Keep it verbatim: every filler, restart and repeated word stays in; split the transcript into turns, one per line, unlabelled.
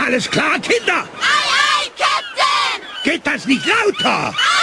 Alles klar, Kinder?
Aye, aye, Captain!
Geht das nicht lauter?
Aye!